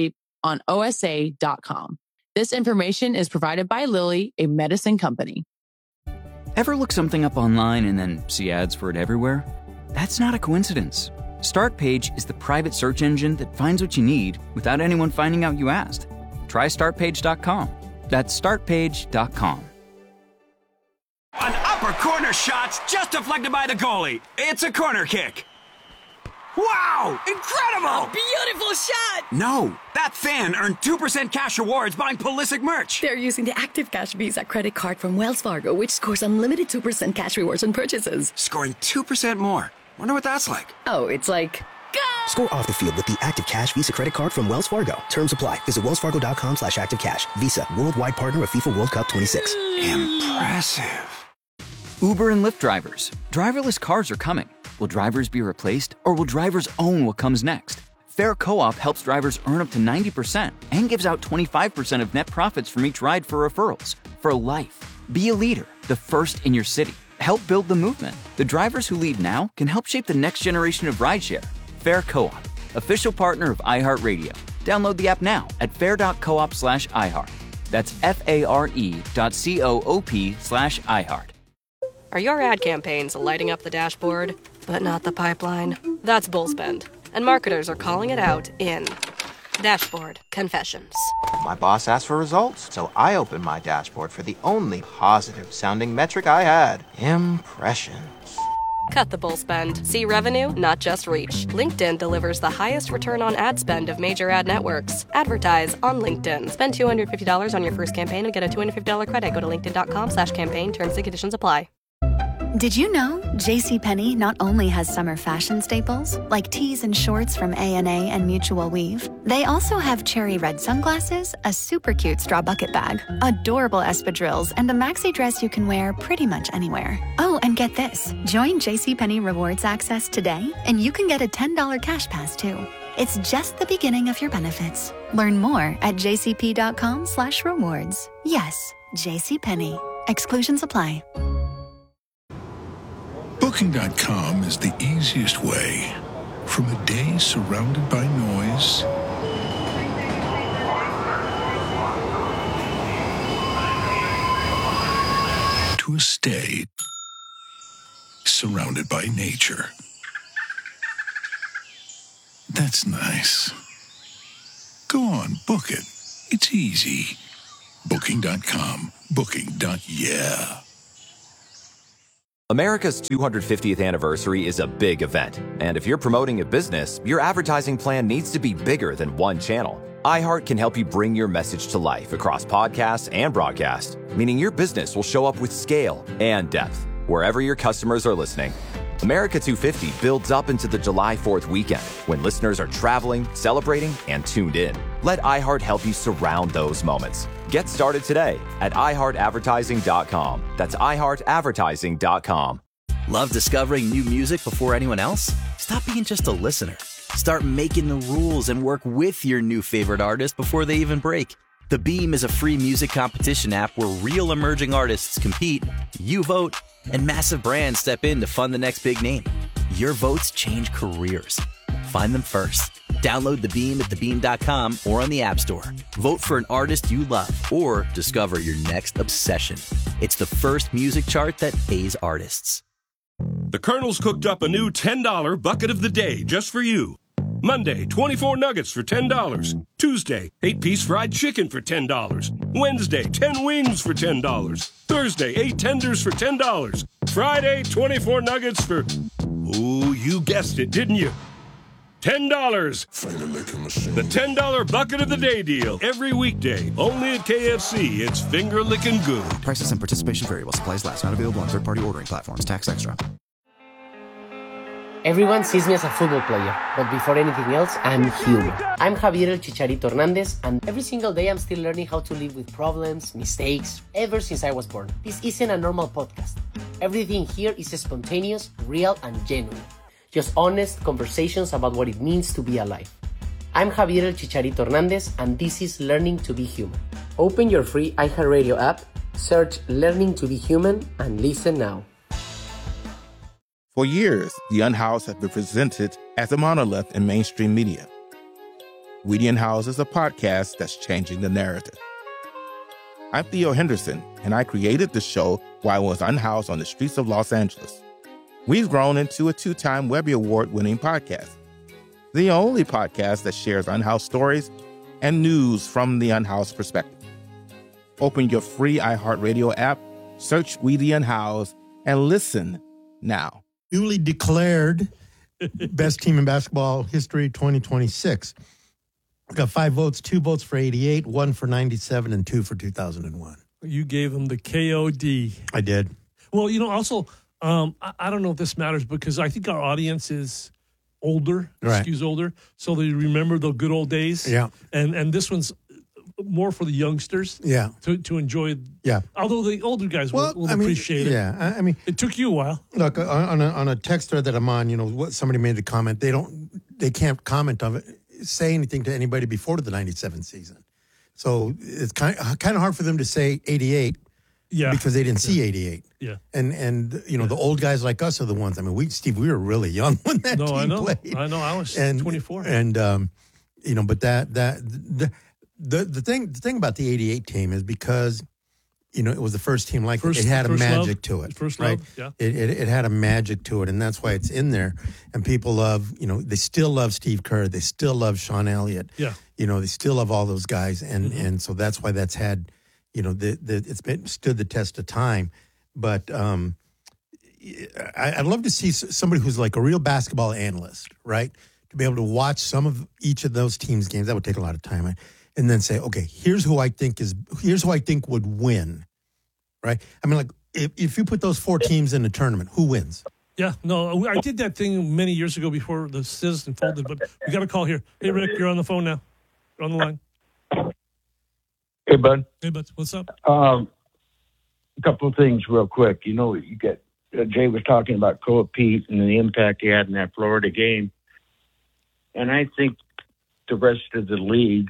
don'tsleeponosa.com. This information is provided by Lilly, a medicine company. Ever look something up online and then see ads for it everywhere? That's not a coincidence. Startpage is the private search engine that finds what you need without anyone finding out you asked. Try startpage.com. That's startpage.com. An upper corner shot's just deflected by the goalie. It's a corner kick. Wow! Incredible! Beautiful shot! No, that fan earned 2% cash rewards buying Pulisic merch. They're using the Active Cash Visa credit card from Wells Fargo, which scores unlimited 2% cash rewards on purchases. Scoring 2% more. Wonder what that's like. Oh, it's like... Score off the field with the Active Cash Visa credit card from Wells Fargo. Terms apply. Visit wellsfargo.com/activecash. Visa, worldwide partner of FIFA World Cup 26. Impressive. Uber and Lyft drivers. Driverless cars are coming. Will drivers be replaced, or will drivers own what comes next? Fair Co-op helps drivers earn up to 90% and gives out 25% of net profits from each ride for referrals. For life. Be a leader, the first in your city. Help build the movement. The drivers who lead now can help shape the next generation of rideshare. Fair Co-op, official partner of iHeartRadio. Download the app now at fair.coop/iHeart. That's FARE.coop/iHeart. Are your ad campaigns lighting up the dashboard, but not the pipeline? That's Bullspend, and marketers are calling it out in Dashboard Confessions. My boss asked for results, so I opened my dashboard for the only positive-sounding metric I had: impressions. Cut the bull spend. See revenue, not just reach. LinkedIn delivers the highest return on ad spend of major ad networks. Advertise on LinkedIn. Spend $250 on your first campaign and get a $250 credit. Go to linkedin.com/campaign. Terms and conditions apply. Did you know JCPenney not only has summer fashion staples, like tees and shorts from A&A and Mutual Weave, they also have cherry red sunglasses, a super cute straw bucket bag, adorable espadrilles, and a maxi dress you can wear pretty much anywhere. Oh, and get this. Join JCPenney Rewards Access today, and you can get a $10 cash pass, too. It's just the beginning of your benefits. Learn more at jcp.com/rewards. Yes, JCPenney. Exclusions apply. Booking.com is the easiest way. From a day surrounded by noise, stay surrounded by nature. That's nice. Go on, book it. It's easy. Booking.com. Booking.yeah. America's 250th anniversary is a big event, and if you're promoting a business, your advertising plan needs to be bigger than one channel. iHeart can help you bring your message to life across podcasts and broadcast, meaning your business will show up with scale and depth wherever your customers are listening. America 250 builds up into the July 4th weekend when listeners are traveling, celebrating, and tuned in. Let iHeart help you surround those moments. Get started today at iHeartAdvertising.com. That's iHeartAdvertising.com. Love discovering new music before anyone else? Stop being just a listener. Start making the rules and work with your new favorite artist before they even break. The Beam is a free music competition app where real emerging artists compete, you vote, and massive brands step in to fund the next big name. Your votes change careers. Find them first. Download The Beam at thebeam.com or on the App Store. Vote for an artist you love or discover your next obsession. It's the first music chart that pays artists. The Colonel's cooked up a new $10 bucket of the day just for you. Monday, 24 nuggets for $10. Tuesday, 8-piece fried chicken for $10. Wednesday, 10 wings for $10. Thursday, 8 tenders for $10. Friday, 24 nuggets for... Oh, you guessed it, didn't you? $10. The $10 bucket of the day deal. Every weekday, only at KFC. It's finger-licking good. Prices and participation vary while supplies last. Not available on third-party ordering platforms. Tax extra. Everyone sees me as a football player, but before anything else, I'm human. I'm Javier El Chicharito Hernandez, and every single day I'm still learning how to live with problems, mistakes, ever since I was born. This isn't a normal podcast. Everything here is spontaneous, real, and genuine. Just honest conversations about what it means to be alive. I'm Javier El Chicharito Hernandez, and this is Learning to be Human. Open your free iHeartRadio app, search Learning to be Human, and listen now. For years, The Unhoused has been presented as a monolith in mainstream media. We the Unhoused is a podcast that's changing the narrative. I'm Theo Henderson, and I created the show while I was unhoused on the streets of Los Angeles. We've grown into a 2-time Webby Award-winning podcast, the only podcast that shares unhoused stories and news from the unhoused perspective. Open your free iHeartRadio app, search We the Unhoused, and listen now. Newly declared best team in basketball history 2026. Got 5 votes, 2 votes for 88, 1 for 97, and 2 for 2001. You gave him the KOD. I did. Well, also, I don't know if this matters because I think our audience is older, skews older, so they remember the good old days. Yeah. And this one's more for the youngsters. Yeah. To enjoy. Yeah. Although the older guys will appreciate it. Yeah. I mean, it took you a while. Look, on a text thread that I'm on, somebody made a comment. They can't comment on it, say anything to anybody before the 97 season. So it's kind of hard for them to say 88. Yeah. Because they didn't see 88. Yeah. And the old guys like us are the ones. I mean, we were really young when that team played. I know. I was 24. And but the thing about the 88 team is because it was the first team like it had a magic to it. First right? love, yeah. It had a magic to it, and that's why it's in there. And people love, they still love Steve Kerr. They still love Sean Elliott. Yeah. They still love all those guys, and so that's why that's had, it's stood the test of time. But I'd love to see somebody who's like a real basketball analyst, right? To be able to watch some of each of those teams' games. That would take a lot of time. And then say, okay, here's who I think would win, right? I mean, like if you put those 4 teams in the tournament, who wins? Yeah, no, I did that thing many years ago before the Citizen folded, but we got a call here. Hey, Rick, you're on the phone now. You're on the line. Hey, bud. Hey, bud. What's up? A couple of things real quick. You get Jay was talking about Koa Pete and the impact he had in that Florida game. And I think the rest of the league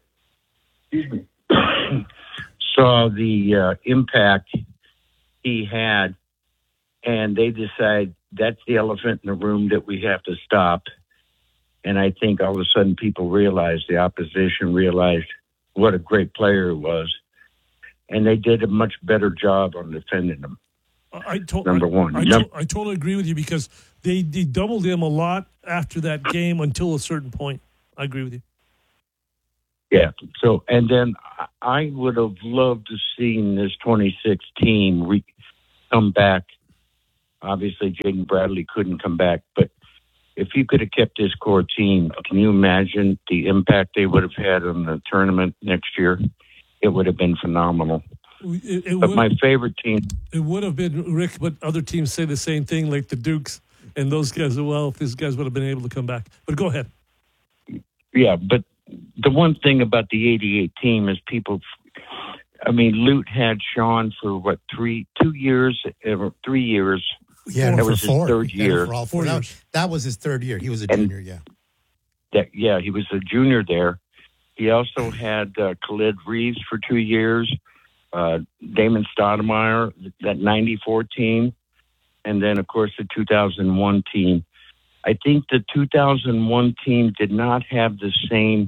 saw the impact he had, and they decide that's the elephant in the room that we have to stop. And I think all of a sudden people realized, the opposition realized what a great player he was, and they did a much better job on defending him. number one. I totally agree with you because they doubled him a lot after that game until a certain point. I agree with you. Yeah. So, and then I would have loved to seen this 26 team come back. Obviously, Jaden Bradley couldn't come back, but if you could have kept this core team, can you imagine the impact they would have had on the tournament next year? It would have been phenomenal. But my favorite team... It would have been, Rick, but other teams say the same thing, like the Dukes and those guys. Well, if these guys would have been able to come back. But go ahead. Yeah, but the one thing about the 88 team is people... I mean, Lute had Sean for, 3 years? Yeah, that was his third year. For all 4 years. That was his third year. He was a junior, yeah. He was a junior there. He also had Khalid Reeves for 2 years, Damon Stoudemire, that 94 team, and then, of course, the 2001 team. I think the 2001 team did not have the same,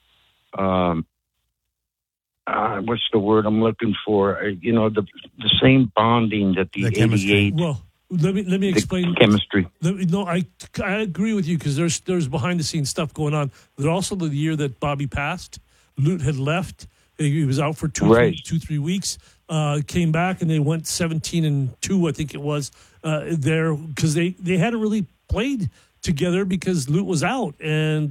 what's the word I'm looking for? The same bonding that the 88. Well, let me explain chemistry. I agree with you because there's behind the scenes stuff going on. There's also the year that Bobby passed. Lute had left. He was out for 2-3 weeks. Came back and they went 17-2, I think it was, there because they hadn't really played together because Lute was out and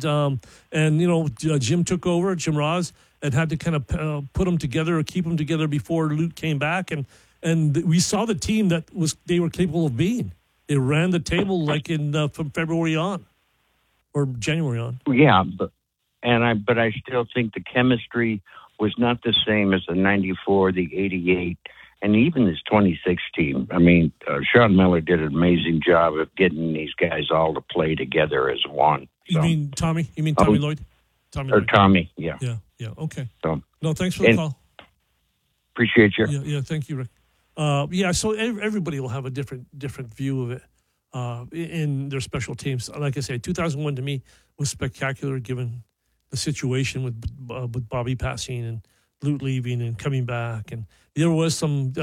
Jim took over, Jim Ross, and had to kind of put them together or keep them together before Lute came back and we saw the team that they were capable of being. They ran the table like from February on or January on. Yeah, but I still think the chemistry was not the same as the 94, the 88, and even this 26 team. I mean, Sean Miller did an amazing job of getting these guys all to play together as one. So. You mean Tommy? You mean Tommy Lloyd? Tommy, yeah. Yeah, okay. So, no, thanks for the call. Appreciate you. Yeah, thank you, Rick. So everybody will have a different view of it in their special teams. Like I said, 2001 to me was spectacular given the situation with Bobby passing and Lute leaving and coming back. And there was some,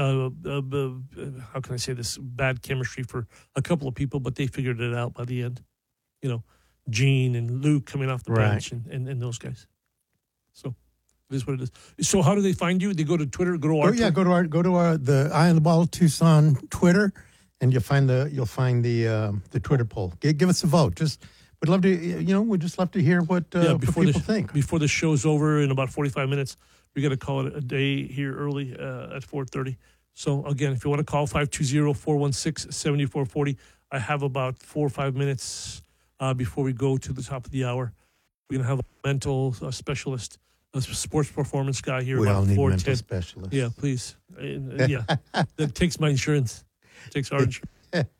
how can I say this, bad chemistry for a couple of people, but they figured it out by the end. Gene and Luke coming off the bench and those guys. So it is what it is. So how do they find you? They go to Twitter, go to our the Eye on the Ball Tucson Twitter, and you'll find the Twitter poll. Give us a vote. We'd love to, we'd just love to hear what people think. Before the show's over in about 45 minutes, we got to call it a day here early at 4:30. So again, if you want to call 520-416-7440, I have about 4 or 5 minutes before we go to the top of the hour. We're going to have a mental specialist, a sports performance guy here. We about all need 4:10. mental specialists. Yeah, please. That takes my insurance. Takes our insurance.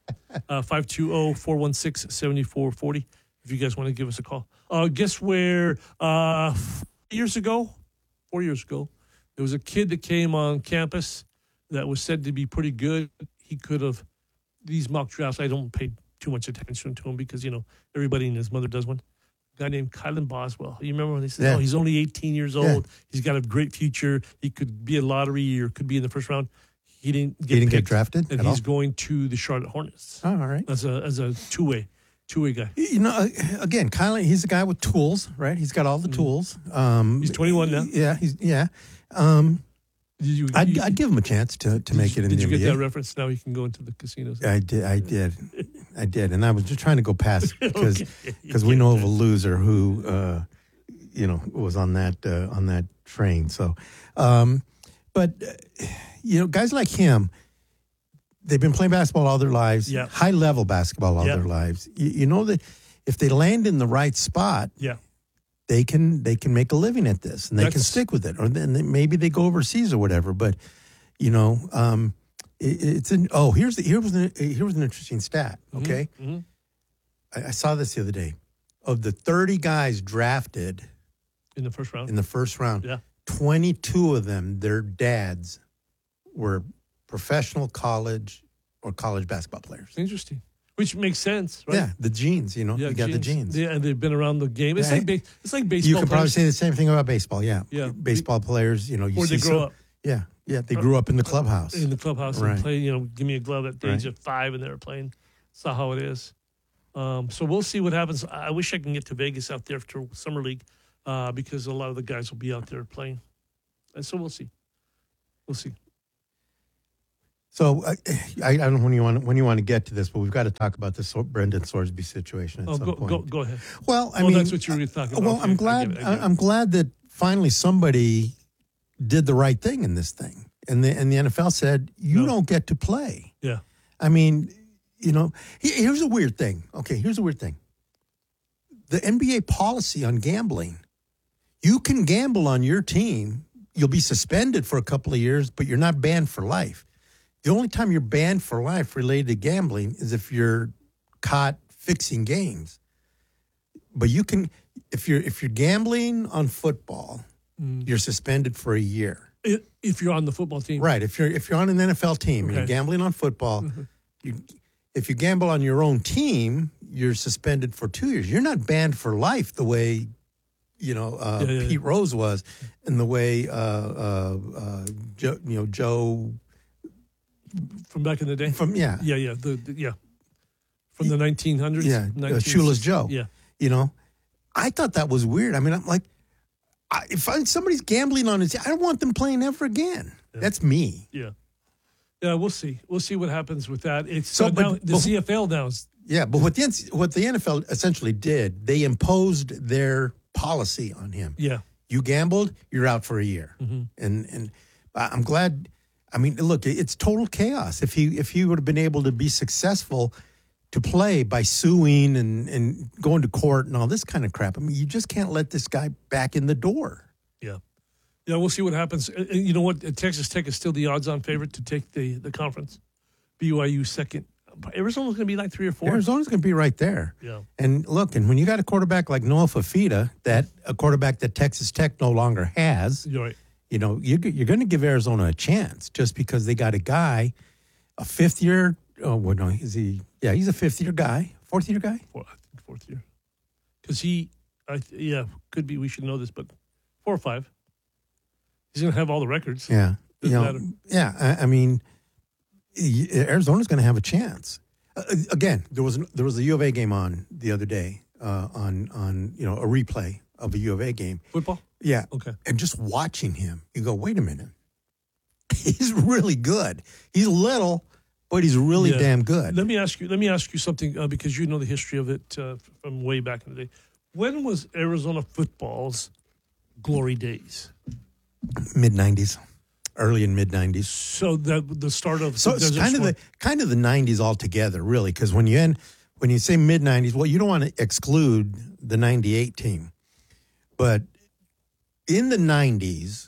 520-416-7440. If you guys want to give us a call. Guess where 4 years ago, there was a kid that came on campus that was said to be pretty good. He could have, these mock drafts, I don't pay too much attention to him because, everybody and his mother does one. A guy named Kylan Boswell. You remember when they said, he's only 18 years old. Yeah. He's got a great future. He could be a lottery or could be in the first round. He didn't get drafted, and he's going to the Charlotte Hornets. Oh, all right. As a two-way guy. Again, Kylan, he's a guy with tools, right? He's got all the tools. He's 21 now. Yeah, I'd give him a chance to make it in the NBA. Did you get that reference? Now he can go into the casinos. I did, and I was just trying to go past because we know of a loser who was on that train. So, but guys like him, they've been playing basketball all their lives, high level basketball all their lives. You know that if they land in the right spot, they can make a living at this, and they can stick with it, or then maybe they go overseas or whatever. But here was an interesting stat. Okay, I saw this the other day. Of the 30 guys drafted in the first round, 22 of them, their dads were professional college or college basketball players. Interesting. Which makes sense, right? Yeah, the genes, you got the genes. Yeah, and they've been around the game. It's like baseball. You can probably say the same thing about baseball, yeah. Baseball players, where they grow up. Yeah. They grew up in the clubhouse. In the clubhouse Right. and play, give me a glove at the age of 5 and they were playing. That's not how it is. So we'll see what happens. I wish I can get to Vegas out there for Summer League because a lot of the guys will be out there playing. And so we'll see. We'll see. So I don't know when you want to get to this, but we've got to talk about this Brendan Sorsby situation at some point. Go ahead. Well, I mean, that's what you were talking about. Well, I'm glad. I'm glad that finally somebody did the right thing in this thing, and the NFL said you don't get to play. Yeah. I mean, here's a weird thing. Okay, here's a weird thing. The NBA policy on gambling: you can gamble on your team. You'll be suspended for a couple of years, but you're not banned for life. The only time you're banned for life related to gambling is if you're caught fixing games. But you can, if you're gambling on football, you're suspended for a year. If you're on the football team, right? If you're on an NFL team and you're gambling on football, if you gamble on your own team, you're suspended for 2 years. You're not banned for life the way Pete Rose was, and the way Joe. From back in the day? From From the 1900s? Yeah, Shula's Joe. Yeah. I thought that was weird. I mean, I'm like, if somebody's gambling on it, I don't want them playing ever again. Yeah. That's me. Yeah. Yeah, we'll see. We'll see what happens with that. It's now the CFL now is... Yeah, but what the NFL essentially did, they imposed their policy on him. Yeah. You gambled, you're out for a year. Mm-hmm. And I'm glad... I mean, look, it's total chaos. If he would have been able to be successful to play by suing and going to court and all this kind of crap, I mean, you just can't let this guy back in the door. Yeah. Yeah, we'll see what happens. You know what? Texas Tech is still the odds-on favorite to take the conference. BYU second. Arizona's going to be like 3 or 4. Arizona's going to be right there. Yeah. And look, when you got a quarterback like Noah Fafita, a quarterback that Texas Tech no longer has, you're right. You're going to give Arizona a chance just because they got a guy, a fifth year. Oh, well, no, is he? Yeah, he's a fifth-year guy, fourth-year guy. Fourth year, because could be. We should know this, but 4 or 5. He's going to have all the records. Yeah, Doesn't matter. Yeah. I mean, Arizona's going to have a chance. Again, there was a U of A game on the other day on a replay of a U of A game. Football. Yeah. Okay. And just watching him, you go, wait a minute. He's really good. He's little, but he's really damn good. Let me ask you something because you know the history of it from way back in the day. When was Arizona football's glory days? Mid-90s. Early in mid-90s. So the start of it's kind of the 90s altogether, really, because when you say mid-90s, well, you don't want to exclude the 98 team. But in the 90s,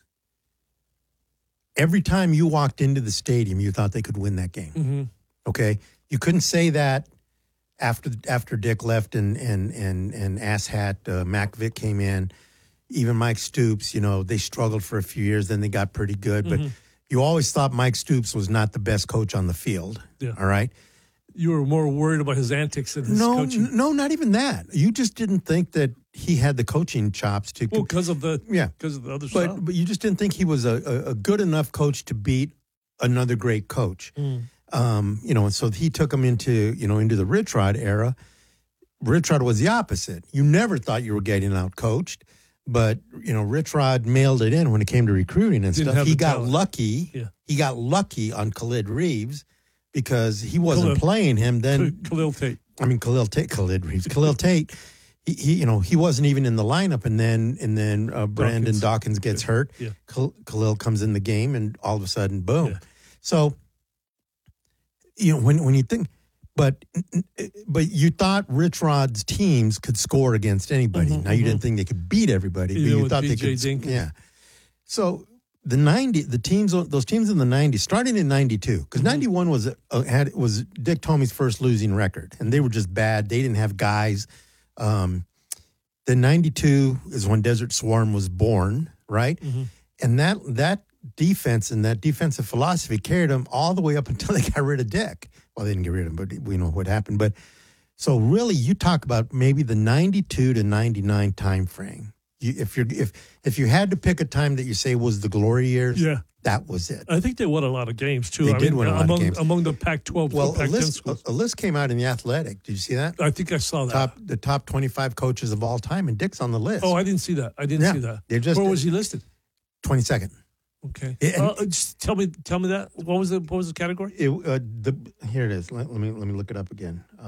every time you walked into the stadium, you thought they could win that game. Mm-hmm. Okay? You couldn't say that after Dick left and asshat Mac came in. Even Mike Stoops, they struggled for a few years, then they got pretty good. But you always thought Mike Stoops was not the best coach on the field. Yeah. All right? You were more worried about his antics than his coaching. No, not even that. You just didn't think that he had the coaching chops to. Well, because of the other stuff. But you just didn't think he was a good enough coach to beat another great coach. And so he took him into the Rich Rod era. Rich Rod was the opposite. You never thought you were getting out coached, but Rich Rod mailed it in when it came to recruiting and stuff. He got lucky. Yeah. He got lucky on Khalid Reeves. Because he wasn't playing him then. Khalil Tate. Khalid Reeves. Khalil Tate. He wasn't even in the lineup, and then Brandon Dawkins gets hurt. Yeah. Khalil comes in the game, and all of a sudden, boom. Yeah. So, when you think, but you thought Rich Rod's teams could score against anybody. Now you didn't think they could beat everybody, but you thought they could. Dinkins. Yeah. So. Those teams in the 90s, starting in 92, because 91 was Dick Tomey's first losing record, and they were just bad. They didn't have guys. Then 92 is when Desert Swarm was born, right? Mm-hmm. And that defense and that defensive philosophy carried them all the way up until they got rid of Dick. Well, they didn't get rid of him, but we know what happened. But so really, you talk about maybe the 92 to 99 time frame. If you had to pick a time that you say was the glory years, That was it. I think they won a lot of games, too. They did win a lot of games. Among the Pac-12 well, Pac-10 schools. A list came out in The Athletic. Did you see that? I think I saw that. The top 25 coaches of all time, and Dick's on the list. Oh, I didn't see that. See that. Where was he listed? 22nd. Okay. Just tell me that. What was the category? Here it is. Let me look it up again.